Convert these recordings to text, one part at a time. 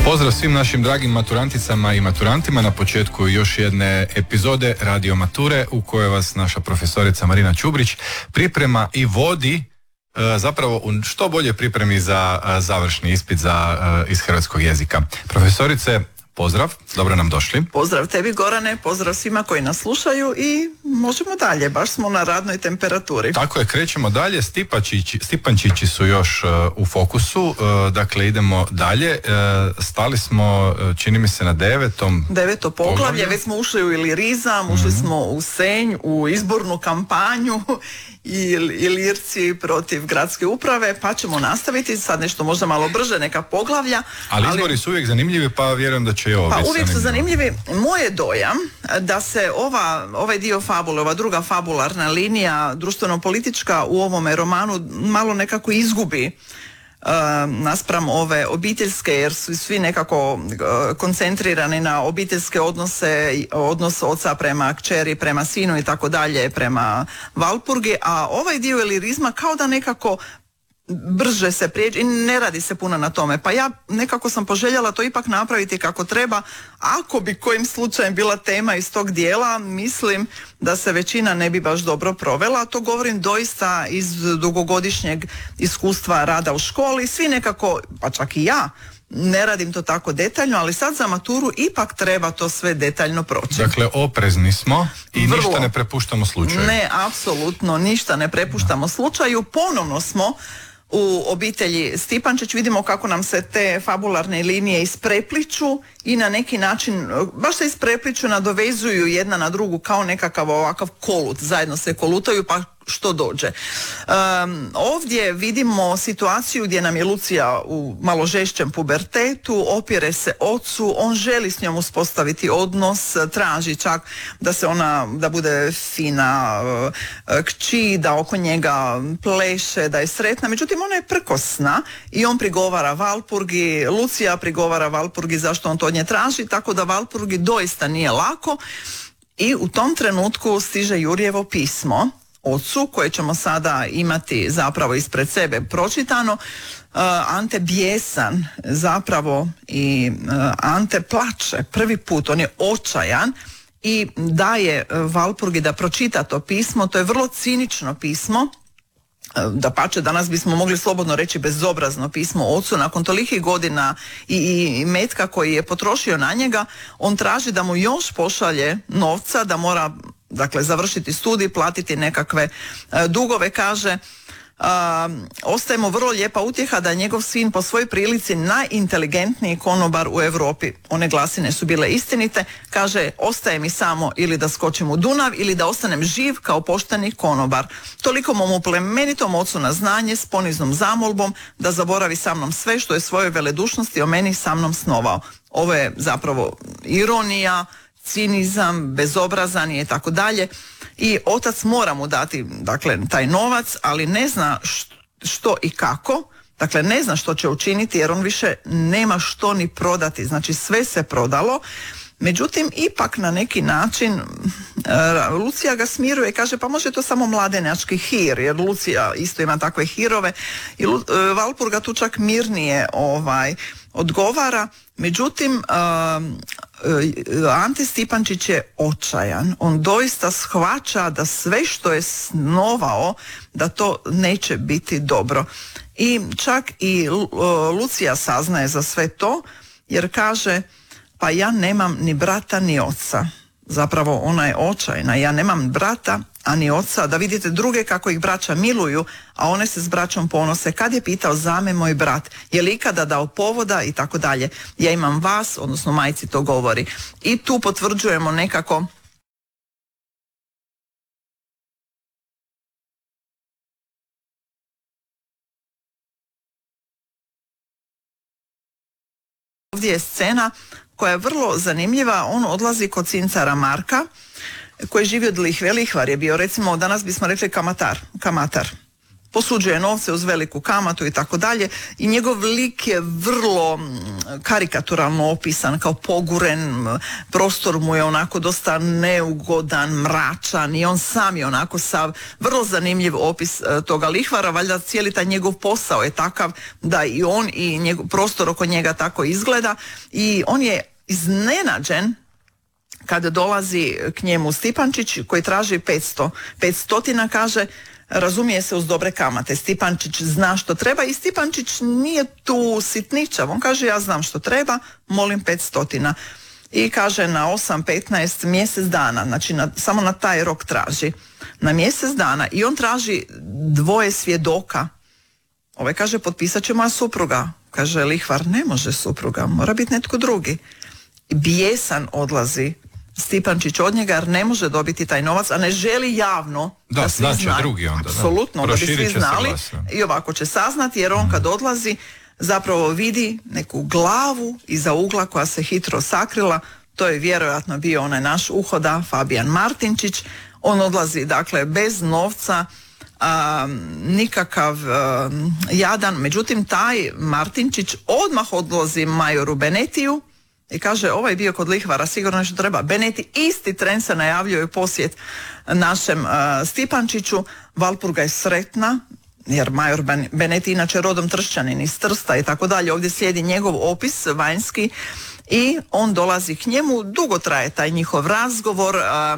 Pozdrav svim našim dragim maturanticama i maturantima na početku još jedne epizode Radio Mature u kojoj vas naša profesorica Marina Čubrić priprema i vodi zapravo u što bolje pripremi za završni ispit iz hrvatskog jezika. Profesorice, pozdrav, dobro nam došli. Pozdrav tebi Gorane, pozdrav svima koji nas slušaju i možemo dalje, baš smo na radnoj temperaturi. Tako je, krećemo dalje, Stipančići su još u fokusu, dakle idemo dalje, stali smo čini mi se na deveto poglavlje, već smo ušli u Ilirizam, ušli smo u Senj, u izbornu kampanju i Ilirci protiv gradske uprave, pa ćemo nastaviti sad nešto možda malo brže, neka poglavlja. Ali izbori su uvijek zanimljivi, pa vjerujem da će i ovo biti uvijek su zanimljivi. Moj je dojam da se ovaj dio fabule, ova druga fabularna linija, društveno-politička u ovome romanu malo nekako izgubi naspram ove obiteljske, jer su svi nekako koncentrirani na obiteljske odnose, odnos oca prema kćeri, prema sinu i tako dalje, prema Valpurgi, a ovaj dio ilirizma kao da nekako brže se prijeđe i ne radi se puno na tome. Pa ja nekako sam poželjela to ipak napraviti kako treba. Ako bi kojim slučajem bila tema iz tog dijela, mislim da se većina ne bi baš dobro provela. To govorim doista iz dugogodišnjeg iskustva rada u školi. Svi nekako, pa čak i ja, ne radim to tako detaljno, ali sad za maturu ipak treba to sve detaljno proći. Dakle, oprezni smo i ništa ne prepuštamo slučaju. Ne, apsolutno, ništa ne prepuštamo slučaju. Ponovno smo u obitelji Stipančić, vidimo kako nam se te fabularne linije isprepliču i na neki način, baš se isprepliču, nadovezuju jedna na drugu kao nekakav ovakav kolut, zajedno se kolutaju pa što dođe. Ovdje vidimo situaciju gdje nam je Lucija u malo žešćem pubertetu, opire se ocu, on želi s njom uspostaviti odnos, traži čak da bude fina kći, da oko njega pleše, da je sretna, međutim ona je prkosna i on prigovara Valpurgi, Lucija prigovara Valpurgi zašto on to od nje traži, tako da Valpurgi doista nije lako i u tom trenutku stiže Jurjevo pismo ocu, koje ćemo sada imati zapravo ispred sebe pročitano. Ante bijesan zapravo i Ante plače prvi put, on je očajan i daje Valpurgi da pročita to pismo. To je vrlo cinično pismo, dapače danas bismo mogli slobodno reći bezobrazno pismo ocu. Nakon tolikih godina i metka koji je potrošio na njega, on traži da mu još pošalje novca, da mora završiti studij, platiti nekakve dugove. Kaže, ostaje mu vrlo lijepa utjeha da je njegov sin po svojoj prilici najinteligentniji konobar u Europi. One glasine su bile istinite. Kaže, ostaje mi samo ili da skočim u Dunav ili da ostanem živ kao pošteni konobar. Toliko mu plemenitom ocu na znanje s poniznom zamolbom da zaboravi sa mnom sve što je svoje veledušnosti o meni sa mnom snovao. Ovo je zapravo ironija, cinizam, bezobrazan i tako dalje. I otac mora mu dati taj novac, ali ne zna što i kako. Dakle, ne zna što će učiniti jer on više nema što ni prodati. Znači, sve se prodalo. Međutim, ipak na neki način Lucija ga smiruje i kaže pa može to samo mladenjački hir, jer Lucija isto ima takve hirove i Valpurga tu čak mirnije odgovara. Međutim, Ante Stipančić je očajan. On doista shvaća da sve što je snovao, da to neće biti dobro. I čak i Lucija saznaje za sve to, jer kaže pa ja nemam ni brata ni oca. Zapravo ona je očajna. Ja nemam brata, a ni oca. Da vidite druge kako ih braća miluju, a one se s braćom ponose. Kad je pitao zame moj brat, je li ikada dao povoda i tako dalje. Ja imam vas, odnosno majci to govori. I tu potvrđujemo nekako ovdje je scena koja je vrlo zanimljiva. On odlazi kod cincara Marka koji živi od lihve. Lihvar je bio, recimo danas bismo rekli kamatar. posuđuje novce uz veliku kamatu i tako dalje, i njegov lik je vrlo karikaturalno opisan, kao poguren, prostor mu je onako dosta neugodan, mračan, i on sam je onako sav, vrlo zanimljiv opis toga lihvara. Valjda cijeli taj njegov posao je takav da i on i prostor oko njega tako izgleda, i on je iznenađen kada dolazi k njemu Stipančić koji traži 500, kaže, razumije se uz dobre kamate. Stipančić zna što treba i Stipančić nije tu sitničav. On kaže, ja znam što treba, molim 500. I kaže, na 8-15 mjesec dana, znači samo na taj rok traži. Na mjesec dana, i on traži 2 svjedoka. Ovaj kaže, potpisat će moja supruga. Kaže lihvar, ne može supruga, mora biti netko drugi. I bijesan odlazi Stipančić od njega jer ne može dobiti taj novac, a ne želi javno da svi znaju. Drugi onda, apsolutno, da bi svi znali, i ovako će saznati, jer on kad odlazi zapravo vidi neku glavu iza ugla koja se hitro sakrila. To je vjerojatno bio onaj naš uhoda Fabijan Martinčić. On odlazi dakle bez novca, nikakav jadan. Međutim, taj Martinčić odmah odlazi majoru Benetiju i kaže, ovaj bio kod lihvara, sigurno nešto treba. Beneti isti tren se najavljuje posjet našem Stipančiću. Valpurga je sretna, jer major Beneti inače rodom Tršćanin iz Trsta i tako dalje. Ovdje slijedi njegov opis vanjski i on dolazi k njemu. Dugo traje taj njihov razgovor,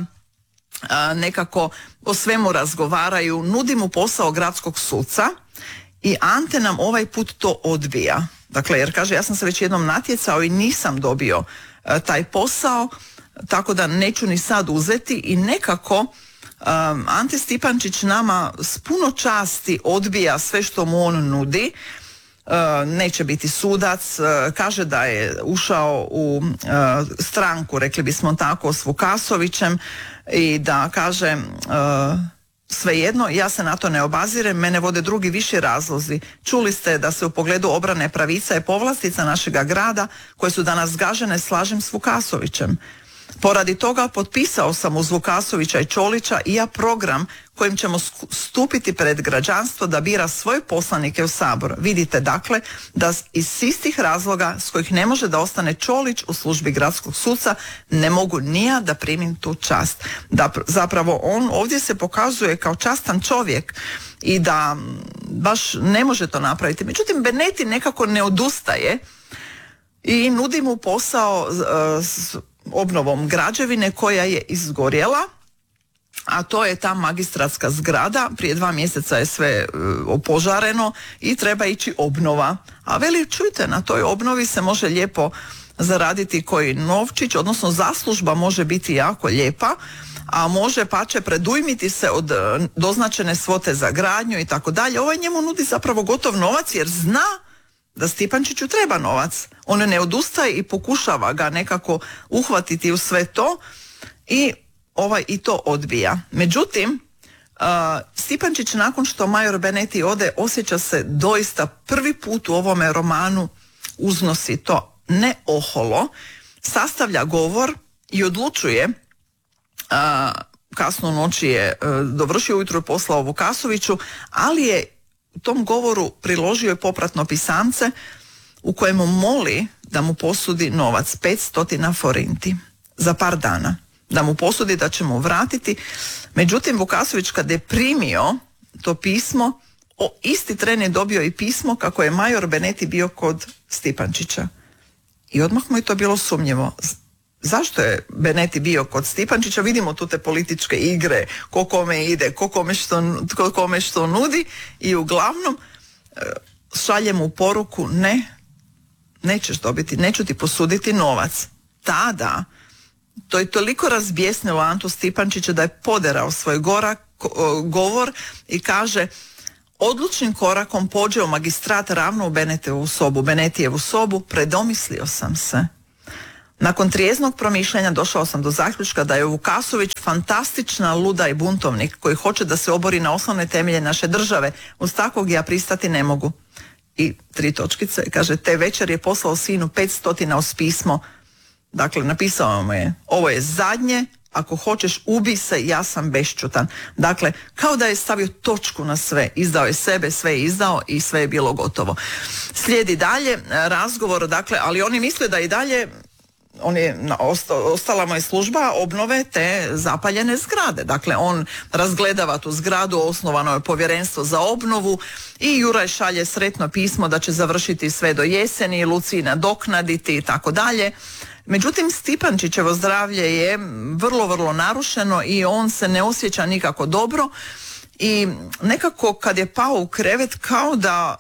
nekako o svemu razgovaraju, nudi mu posao gradskog suca i Ante nam ovaj put to odbija. Dakle, jer kaže, ja sam se već jednom natjecao i nisam dobio taj posao, tako da neću ni sad uzeti, i nekako Ante Stipančić nama s puno časti odbija sve što mu on nudi. Neće biti sudac, kaže da je ušao u stranku, rekli bismo tako, s Vukasovićem, i da kaže, svejedno, ja se na to ne obazirem, mene vode drugi viši razlozi. Čuli ste da se u pogledu obrane pravica i povlastica našega grada, koje su danas zgažene, slažem s Vukasovićem. Poradi toga potpisao sam uz Vukasovića i Čolića i ja program kojim ćemo stupiti pred građanstvo da bira svoje poslanike u Sabor. Vidite dakle da iz istih razloga s kojih ne može da ostane Čolić u službi gradskog suca, ne mogu ni ja da primim tu čast. Da, zapravo on ovdje se pokazuje kao častan čovjek i da baš ne može to napraviti. Međutim, Beneti nekako ne odustaje i nudi mu posao s obnovom građevine koja je izgorjela, a to je ta magistratska zgrada. Prije 2 mjeseca je sve opožareno i treba ići obnova. A veli, čujte, na toj obnovi se može lijepo zaraditi koji novčić, odnosno zaslužba može biti jako lijepa, a može pače predujmiti se od doznačene svote za gradnju i tako dalje. Ovaj njemu nudi zapravo gotov novac jer zna da Stipančiću treba novac. On ne odustaje i pokušava ga nekako uhvatiti u sve to i i to odbija. Međutim, Stipančić nakon što major Beneti ode osjeća se doista prvi put u ovome romanu uznosito, ne oholo, sastavlja govor i odlučuje, kasno noći je dovršio, ujutro je poslao Vukasoviću, ali je u tom govoru priložio je popratno pisance u kojemu moli da mu posudi novac, 500 forinti za par dana, da mu posudi da će mu vratiti. Međutim, Vukasović kad je primio to pismo, isti tren je dobio i pismo kako je major Beneti bio kod Stipančića. I odmah mu je to bilo sumnjivo. Zašto je Beneti bio kod Stipančića? Vidimo tu te političke igre, ko kome ide, ko kome što nudi, i uglavnom šalje mu poruku, nećeš dobiti, neću ti posuditi novac. Tada to je toliko razbjesnilo Antu Stipančića da je poderao svoj govor i kaže, odlučnim korakom pođe u magistrat ravno u Benetijevu sobu, predomislio sam se. Nakon trijeznog promišljanja došao sam do zaključka da je Vukasović fantastična luda i buntovnik koji hoće da se obori na osnovne temelje naše države. Uz takvog ja pristati ne mogu. I 3 točkice, kaže, te večer je poslao sinu 500 uz pismo. Dakle, napisao mu je, ovo je zadnje, ako hoćeš ubij se, ja sam bešćutan. Dakle, kao da je stavio točku na sve, izdao je sebe, sve je izdao i sve je bilo gotovo. Slijedi dalje razgovor, dakle, ali oni misle da i dalje ostala mu je služba obnove te zapaljene zgrade. Dakle, on razgledava tu zgradu, osnovano je povjerenstvo za obnovu i Juraj šalje sretno pismo da će završiti sve do jeseni, Luciji nadoknaditi i tako dalje. Međutim, Stipančićevo zdravlje je vrlo, vrlo narušeno i on se ne osjeća nikako dobro i nekako kad je pao u krevet kao da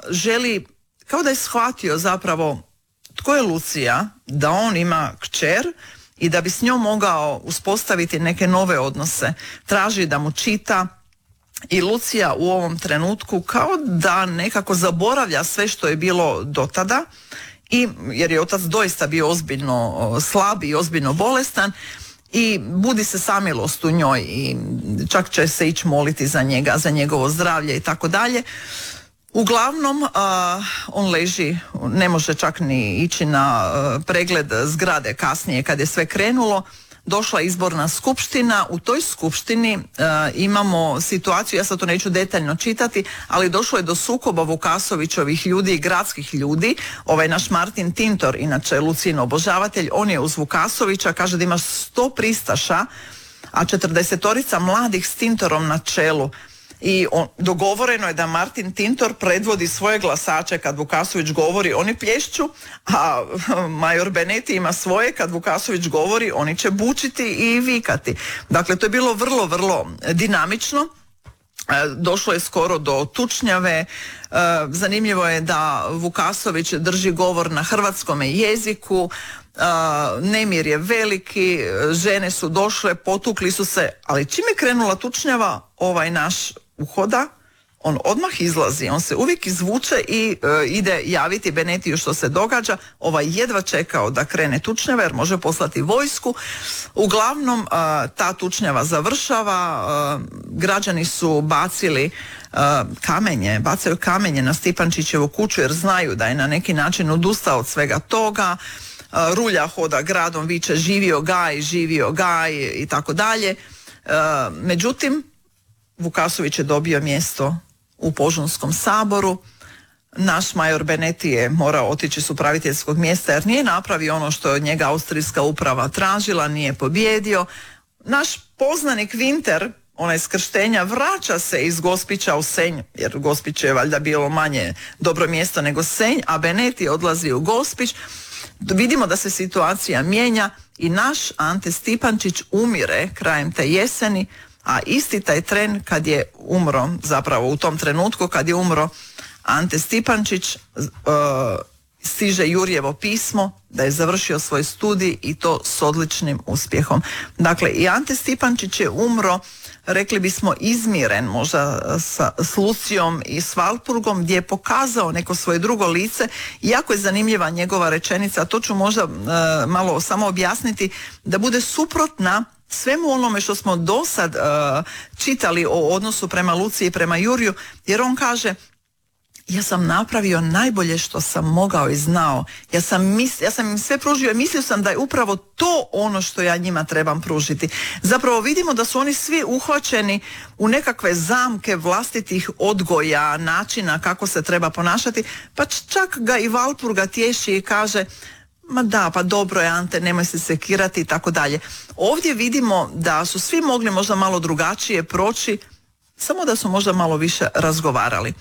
je shvatio zapravo tko je Lucija, da on ima kćer i da bi s njom mogao uspostaviti neke nove odnose. Traži da mu čita i Lucija u ovom trenutku kao da nekako zaboravlja sve što je bilo do tada, jer je otac doista bio ozbiljno slab i ozbiljno bolestan i budi se samilost u njoj i čak će se ići moliti za njega, za njegovo zdravlje i tako dalje. Uglavnom, on leži, ne može čak ni ići na pregled zgrade kasnije kad je sve krenulo. Došla je izborna skupština, u toj skupštini imamo situaciju, ja sad to neću detaljno čitati, ali došlo je do sukoba Vukasovićovih ljudi i gradskih ljudi. Ovaj naš Martin Tintor, inače Lucin obožavatelj, on je uz Vukasovića, kaže da ima 100 pristaša, a 40 mladih s Tintorom na čelu. I dogovoreno je da Martin Tintor predvodi svoje glasače kad Vukasović govori, oni plješću, a major Beneti ima svoje, kad Vukasović govori, oni će bučiti i vikati. Dakle, to je bilo vrlo, vrlo dinamično. Došlo je skoro do tučnjave. Zanimljivo je da Vukasović drži govor na hrvatskom jeziku. Nemir je veliki, žene su došle, potukli su se, ali čim je krenula tučnjava, ovaj naš uhoda, on odmah izlazi, on se uvijek izvuče i ide javiti Benetiju što se događa. Ovaj jedva čekao da krene tučnjava jer može poslati vojsku. Uglavnom ta tučnjava završava, građani su bacaju kamenje na Stipančićevu kuću jer znaju da je na neki način odustao od svega toga. Rulja hoda gradom, viče živio Gaj i tako dalje. Međutim, Vukasović je dobio mjesto u Požunskom saboru. Naš major Beneti je morao otići s upraviteljskog mjesta jer nije napravio ono što je od njega austrijska uprava tražila, nije pobjedio. Naš poznanik Winter, onaj s krštenja, vraća se iz Gospića u Senj, jer Gospić je valjda bilo manje dobro mjesto nego Senj, a Beneti odlazi u Gospić. Vidimo da se situacija mijenja i naš Ante Stipančić umire krajem te jeseni, a isti taj tren kad je umro, zapravo u tom trenutku kad je umro Ante Stipančić, stiže Jurjevo pismo da je završio svoj studij i to s odličnim uspjehom. Dakle, i Ante Stipančić je umro, rekli bismo izmiren možda s Lucijom i s Valpurgom, gdje je pokazao neko svoje drugo lice. Jako je zanimljiva njegova rečenica, to ću možda malo samo objasniti, da bude suprotna svemu onome što smo do sad čitali o odnosu prema Luciji i prema Juriju, jer on kaže: ja sam napravio najbolje što sam mogao i znao. Ja sam im sve pružio i mislio sam da je upravo to ono što ja njima trebam pružiti. Zapravo vidimo da su oni svi uhvaćeni u nekakve zamke vlastitih odgoja, načina kako se treba ponašati, pa čak ga i Valpurga tješi i kaže: ma da, pa dobro je Ante, nemoj se sekirati i tako dalje. Ovdje vidimo da su svi mogli možda malo drugačije proći, samo da su možda malo više razgovarali.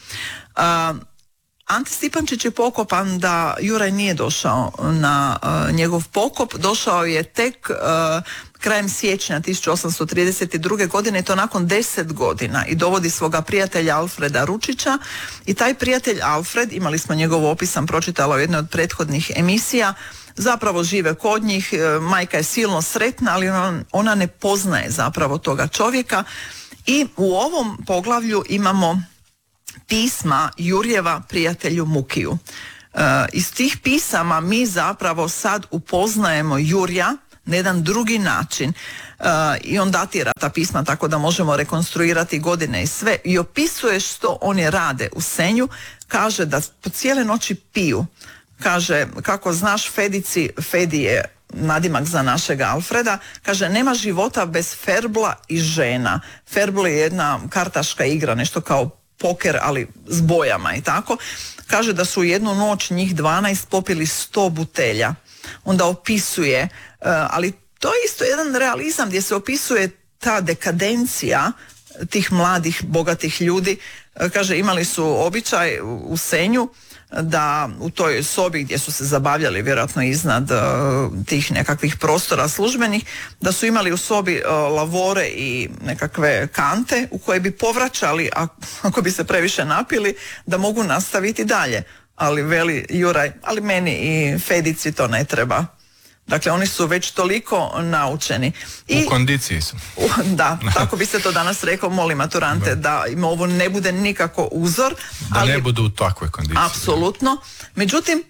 Ante Stipančić je pokopan da Juraj nije došao na njegov pokop, došao je tek krajem siječnja 1832. godine i to nakon 10 godina i dovodi svoga prijatelja Alfreda Ručića i taj prijatelj Alfred, imali smo njegov opis, sam pročitala u jednoj od prethodnih emisija, zapravo žive kod njih, majka je silno sretna, ali ona ne poznaje zapravo toga čovjeka i u ovom poglavlju imamo pisma Jurjeva prijatelju Mukiju. Iz tih pisama mi zapravo sad upoznajemo Jurja na jedan drugi način i on datira ta pisma tako da možemo rekonstruirati godine i sve i opisuje što oni rade u Senju. Kaže da po cijele noći piju. Kaže, kako znaš Fedici, Fedi je nadimak za našega Alfreda, kaže nema života bez ferbla i žena. Ferbl je jedna kartaška igra, nešto kao poker, ali s bojama i tako. Kaže da su u jednu noć njih 12 popili 100 butelja. Onda opisuje, ali to je isto jedan realizam gdje se opisuje ta dekadencija tih mladih, bogatih ljudi. Kaže, imali su običaj u Senju da u toj sobi gdje su se zabavljali vjerojatno iznad tih nekakvih prostora službenih, da su imali u sobi lavore i nekakve kante u koje bi povraćali ako bi se previše napili, da mogu nastaviti dalje. Ali veli Juraj, ali meni i Fedici to ne treba. Dakle, oni su već toliko naučeni. U kondiciji su. Da, tako bi se to danas rekao, molim maturante da im ovo ne bude nikako uzor. Da ne budu u takvoj kondiciji. Apsolutno. Međutim,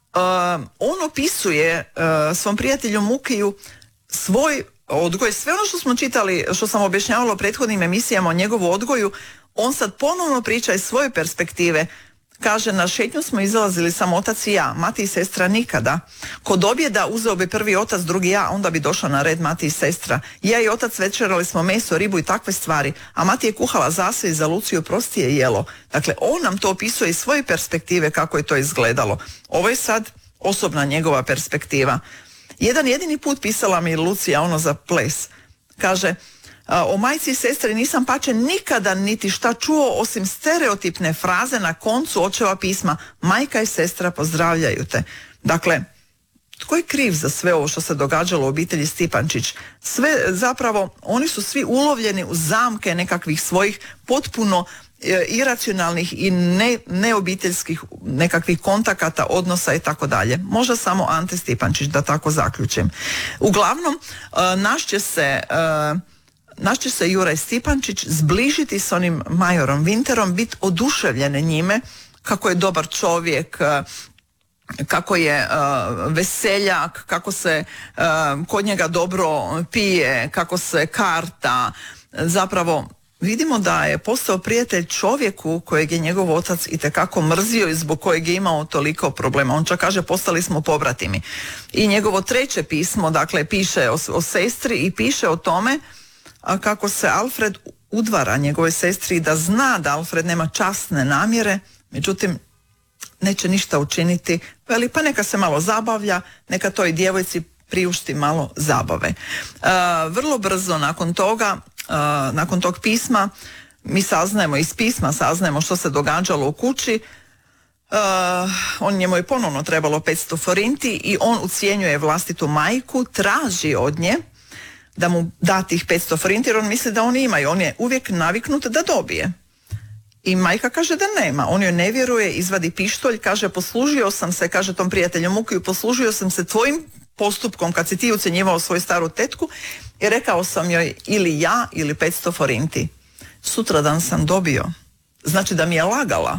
on opisuje svom prijatelju Mukiju svoj odgoj. Sve ono što smo čitali, što sam objašnjavala u prethodnim emisijama o njegovu odgoju, on sad ponovno priča iz svoje perspektive. Kaže, na šetnju smo izlazili samo otac i ja, mati i sestra nikada. Kod objeda uzeo bi prvi otac, drugi ja, onda bi došla na red mati i sestra. Ja i otac večerali smo meso, ribu i takve stvari, a mati je kuhala za sve i za Luciju prostije jelo. Dakle, on nam to opisuje iz svoje perspektive kako je to izgledalo. Ovo je sad osobna njegova perspektiva. Jedan jedini put pisala mi Lucija ono za ples. Kaže, o majci i sestri nisam pače nikada niti šta čuo osim stereotipne fraze na koncu očeva pisma. Majka i sestra pozdravljaju te. Dakle, tko je kriv za sve ovo što se događalo u obitelji Stipančić? Sve zapravo, oni su svi ulovljeni u zamke nekakvih svojih potpuno iracionalnih i neobiteljskih nekakvih kontakata, odnosa i tako dalje. Možda samo Ante Stipančić, da tako zaključim. Uglavnom, naš će se Juraj Stipančić zbližiti s onim majorom Winterom, biti oduševljene njime, kako je dobar čovjek, kako je veseljak, kako se kod njega dobro pije, kako se karta. Zapravo vidimo da je postao prijatelj čovjeku kojeg je njegov otac itekako mrzio i zbog kojeg je imao toliko problema. On čak kaže, postali smo pobratimi. I njegovo treće pismo, dakle, piše o sestri i piše o tome kako se Alfred udvara njegovoj sestri, da zna da Alfred nema časne namjere, međutim neće ništa učiniti, veli pa neka se malo zabavlja, neka toj djevojci priušti malo zabave. Vrlo brzo nakon toga, nakon tog pisma, mi saznajemo iz pisma, saznajemo što se događalo u kući. Njemu je ponovno trebalo 500 forinti i on ucijenjuje vlastitu majku, traži od nje da mu da tih 500 forinti jer on misli da oni imaju, on je uvijek naviknut da dobije. I majka kaže da nema, on joj ne vjeruje, izvadi pištolj, kaže poslužio sam se, kaže tom prijatelju Mukiju, poslužio sam se tvojim postupkom kad si ti ucjenjivao svoju staru tetku i rekao sam joj ili ja ili 500 forinti. Sutradan sam dobio. Znači da mi je lagala.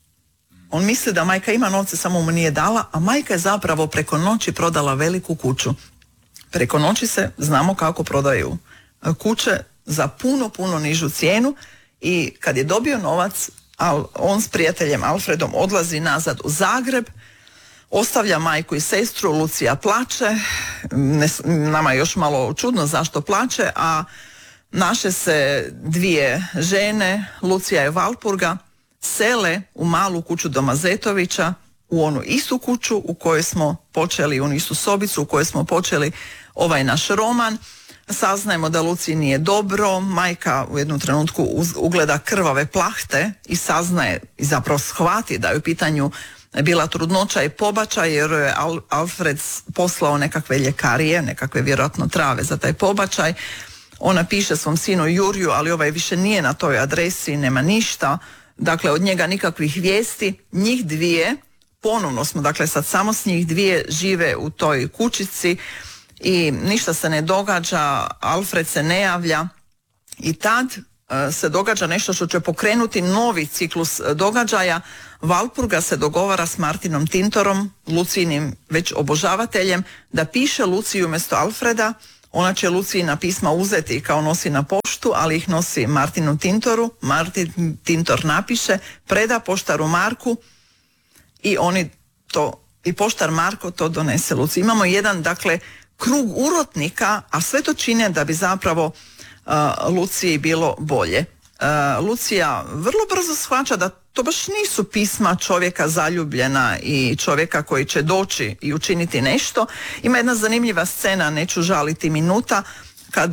On misli da majka ima novce, samo mu nije dala, a majka je zapravo preko noći prodala veliku kuću. Preko noći se, znamo kako prodaju kuće za puno nižu cijenu i kad je dobio novac, on s prijateljem Alfredom odlazi nazad u Zagreb, ostavlja majku i sestru, Lucija plače, nama je još malo čudno zašto plače, a naše se dvije žene, Lucija i Valpurga, sele u malu kuću do Mazetovića, u onu istu kuću u kojoj smo počeli, u onu istu sobicu u kojoj smo počeli ovaj naš roman. Saznajemo da Luciji nije dobro, majka u jednom trenutku ugleda krvave plahte i saznaje i zapravo shvati da je u pitanju bila trudnoća i pobačaj jer je Alfred poslao nekakve ljekarije, nekakve vjerojatno trave za taj pobačaj. Ona piše svom sinu Juriju, ali ovaj više nije na toj adresi, nema ništa, dakle od njega nikakvih vijesti. Njih dvije, ponovno smo, dakle sad samo s njih dvije žive u toj kućici i ništa se ne događa, Alfred se ne javlja i tad se događa nešto što će pokrenuti novi ciklus događaja. Valpurga se dogovara s Martinom Tintorom, Lucijinim već obožavateljem, da piše Luciji umjesto Alfreda. Ona će Lucijina pisma uzeti kao nosi na poštu, ali ih nosi Martinu Tintoru. Martin Tintor napiše, preda poštaru Marku i oni to i poštar Marko to donese Luciji. Imamo jedan, dakle, krug urotnika, a sve to čine da bi zapravo Luciji bilo bolje. Lucija vrlo brzo shvaća da to baš nisu pisma čovjeka zaljubljena i čovjeka koji će doći i učiniti nešto. Ima jedna zanimljiva scena, neću žaliti minuta, kad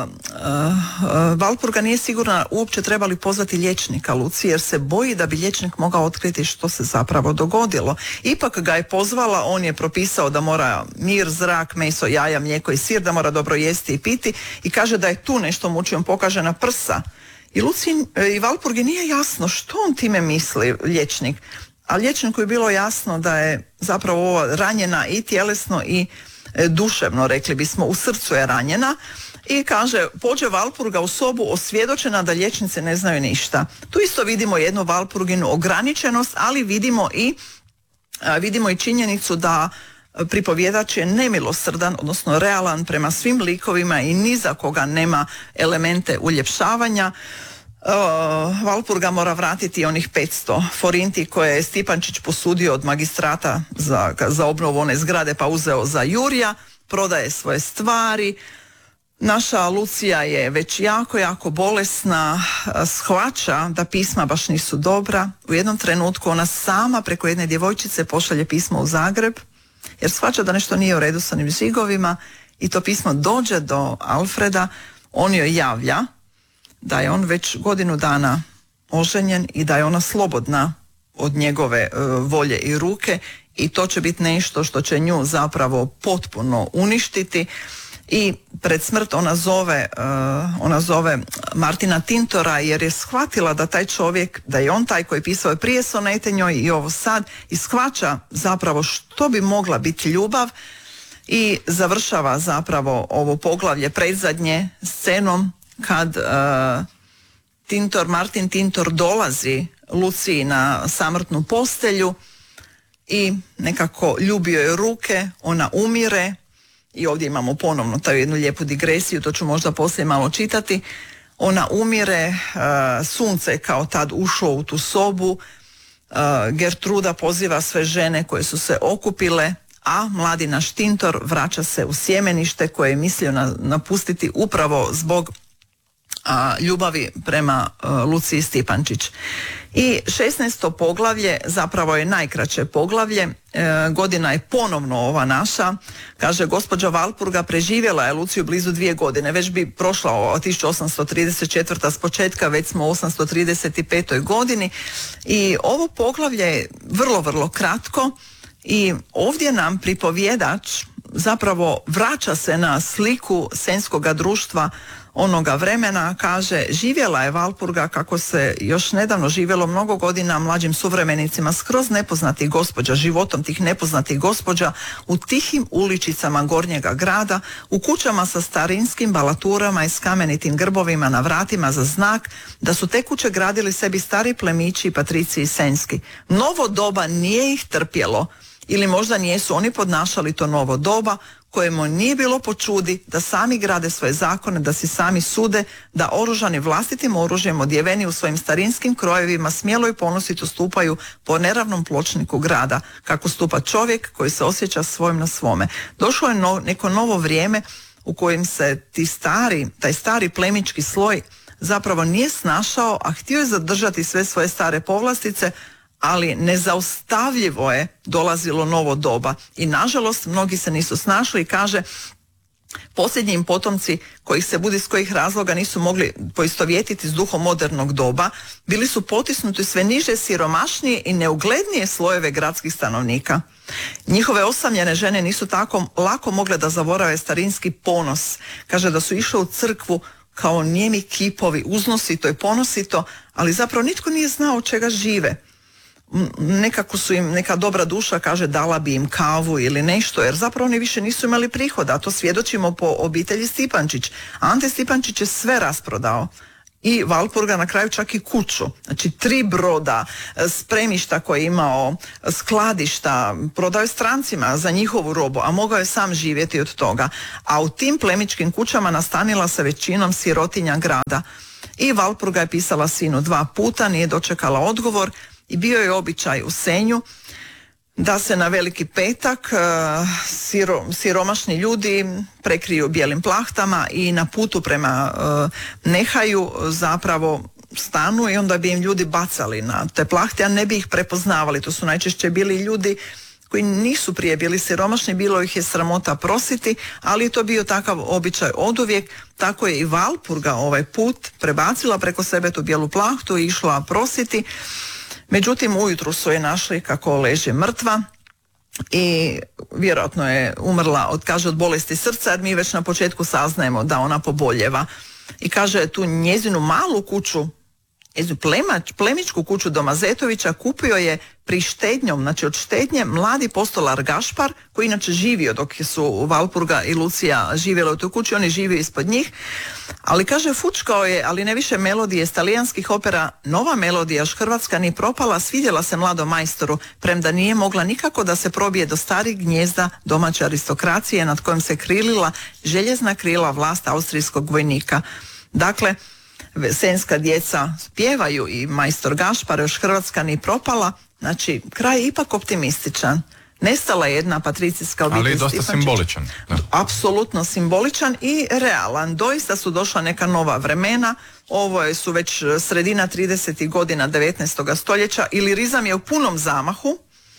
Valpurga nije sigurna uopće trebali pozvati liječnika Luciji, jer se boji da bi liječnik mogao otkriti što se zapravo dogodilo. Ipak ga je pozvala, on je propisao da mora mir, zrak, meso, jaja, mlijeko i sir, da mora dobro jesti i piti i kaže da je tu nešto muči, on pokaže na prsa. I Valpurgi nije jasno što on time misli, liječnik. A liječniku je bilo jasno da je zapravo ova ranjena i tjelesno i duševno, rekli bismo, u srcu je ranjena. I kaže, pođe Valpurga u sobu osvjedočena da liječnice ne znaju ništa. Tu isto vidimo jednu Valpurginu ograničenost, ali vidimo i činjenicu da pripovjedač je nemilosrdan, odnosno realan prema svim likovima i ni za koga nema elemente uljepšavanja. Valpurga mora vratiti onih 500 forinti koje je Stipančić posudio od magistrata za obnovu one zgrade, pa uzeo za Jurija, prodaje svoje stvari. Naša Lucija je već jako bolesna, shvaća da pisma baš nisu dobra. U jednom trenutku ona sama preko jedne djevojčice pošalje pismo u Zagreb, jer shvaća da nešto nije u redu sa onim žigovima i to pismo dođe do Alfreda. On joj javlja da je on već godinu dana oženjen i da je ona slobodna od njegove volje i ruke i to će biti nešto što će nju zapravo potpuno uništiti. I pred smrt ona zove Martina Tintora jer je shvatila da taj čovjek, da je on taj koji pisao prije sonete njoj i ovo sad, i shvaća zapravo što bi mogla biti ljubav i završava zapravo ovo poglavlje predzadnje scenom kad Martin Tintor dolazi Luciji na samrtnu postelju i nekako ljubio je ruke, ona umire. I ovdje imamo ponovno taj jednu lijepu digresiju, to ću možda poslije malo čitati. Ona umire, sunce je kao tad ušlo u tu sobu, Gertruda poziva sve žene koje su se okupile, a mladi naš Tintor vraća se u sjemenište koje je mislio napustiti upravo zbog ljubavi prema Luciji Stipančić. I 16. poglavlje zapravo je najkraće poglavlje, godina je ponovno ova naša, kaže gospođa Valpurga preživjela je Luciju blizu 2 godine, već bi prošla 1834. s početka, već smo u 835. godini i ovo poglavlje je vrlo kratko i ovdje nam pripovjedač zapravo vraća se na sliku senjskoga društva onoga vremena, kaže živjela je Valpurga kako se još nedavno živjelo mnogo godina mlađim suvremenicima, skroz nepoznatih gospođa, životom tih nepoznatih gospođa u tihim uličicama gornjega grada, u kućama sa starinskim balaturama i s kamenitim grbovima na vratima za znak da su te kuće gradili sebi stari plemići i patriciji senjski. Novo doba nije ih trpjelo, ili možda nijesu oni podnašali to novo doba kojemu nije bilo po čudi da sami grade svoje zakone, da si sami sude, da oružani vlastitim oružjem odjeveni u svojim starinskim krojevima smjelo i ponosito stupaju po neravnom pločniku grada, kako stupa čovjek koji se osjeća svojim na svome. Došlo je neko novo vrijeme u kojem se taj stari plemički sloj zapravo nije snašao, a htio je zadržati sve svoje stare povlastice, ali nezaustavljivo je dolazilo novo doba i nažalost mnogi se nisu snašli i kaže posljednji im potomci kojih se budi s kojih razloga nisu mogli poistovjetiti s duhom modernog doba, bili su potisnuti sve niže, siromašnije i neuglednije slojeve gradskih stanovnika. Njihove osamljene žene nisu tako lako mogle da zaborave starinski ponos. Kaže da su išle u crkvu kao nijemi kipovi, uznosito i ponosito, ali zapravo nitko nije znao od čega žive. Nekako su im neka dobra duša, kaže, dala bi im kavu ili nešto, jer zapravo oni više nisu imali prihoda, a to svjedočimo po obitelji Stipančić. Ante Stipančić je sve rasprodao i Valpurga na kraju čak i kuću, znači 3 broda, spremišta koje je imao, skladišta, prodao je strancima za njihovu robu, a mogao je sam živjeti od toga. A u tim plemičkim kućama nastanila se većinom sirotinja grada. I Valpurga je pisala sinu 2 puta, nije dočekala odgovor i bio je običaj u Senju da se na Veliki petak siromašni ljudi prekriju bijelim plahtama i na putu prema Nehaju zapravo stanu i onda bi im ljudi bacali na te plahte, a ne bi ih prepoznavali. To su najčešće bili ljudi koji nisu prije bili siromašni, bilo ih je sramota prositi, ali je to bio takav običaj oduvijek. Tako je i Valpurga ovaj put prebacila preko sebe tu bijelu plahtu i išla prositi. Međutim, ujutro su je našli kako leži mrtva i vjerojatno je umrla od bolesti srca, jer mi već na početku saznajemo da ona poboljeva. I kaže, tu njezinu malu kuću, plemičku kuću doma Zetovića kupio je pri štednjom, znači od štednje, mladi postolar Gašpar, koji inače živio dok su Valpurga i Lucija živjela u toj kući, on je živio ispod njih, ali kaže, fučkao je, ali ne više melodije s talijanskih opera, nova melodija, još hrvatska ni propala, svidjela se mladom majstoru, premda nije mogla nikako da se probije do starih gnjezda domaće aristokracije nad kojom se krilila željezna krila vlast austrijskog vojnika. Dakle, senjska djeca pjevaju i majstor Gašpar, još hrvatska ni propala, znači kraj je ipak optimističan. Nestala je jedna patricijska obitelj. Ali dosta simboličan. Da. Apsolutno simboličan i realan. Doista su došla neka nova vremena. Ovo su već sredina 30. godina 19. stoljeća. Ilirizam je u punom zamahu.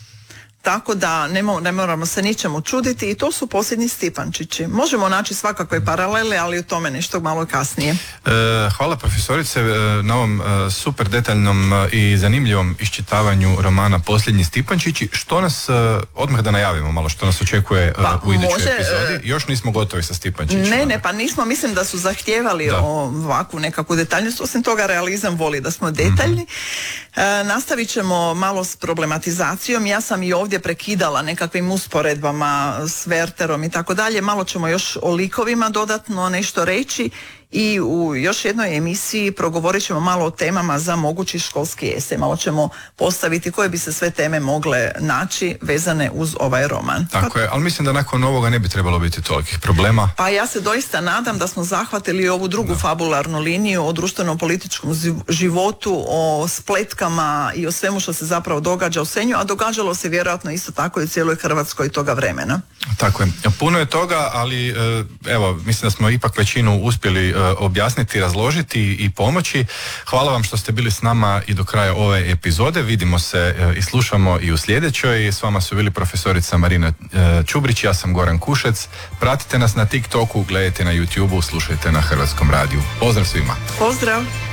Tako da ne moramo se ničemu čuditi i to su posljednji Stipančići. Možemo naći svakakve paralele, ali o tome nešto malo kasnije. Hvala profesorice na ovom super detaljnom i zanimljivom iščitavanju romana Posljednji Stipančići. Što nas, odmah da najavimo malo, što nas očekuje u idućoj epizodi? Još nismo gotovi sa Stipančićima. Ne, pa nismo, mislim da su zahtijevali ovakvu nekakvu detaljnost, osim toga realizam voli da smo detaljni. Nastavit ćemo malo s problematizacijom. Ja sam i ovdje prekidala nekakvim usporedbama s Werterom i tako dalje. Malo ćemo još o likovima dodatno nešto reći i u još jednoj emisiji progovorit ćemo malo o temama za mogući školski esej. Malo ćemo postaviti koje bi se sve teme mogle naći vezane uz ovaj roman. Tako je, ali mislim da nakon ovoga ne bi trebalo biti tolikih problema. Pa ja se doista nadam da smo zahvatili ovu drugu fabularnu liniju o društveno-političkom životu, o spletkama i o svemu što se zapravo događa u Senju, a događalo se vjerojatno isto tako i u cijeloj Hrvatskoj toga vremena. Tako je. Puno je toga, ali evo, mislim da smo ipak većinu uspjeli objasniti, razložiti i pomoći. Hvala vam što ste bili s nama i do kraja ove epizode. Vidimo se i slušamo i u sljedećoj. S vama su bili profesorica Marina Čubrić, ja sam Goran Kušec. Pratite nas na TikToku, gledajte na YouTubeu, slušajte na Hrvatskom radiju. Pozdrav svima. Pozdrav.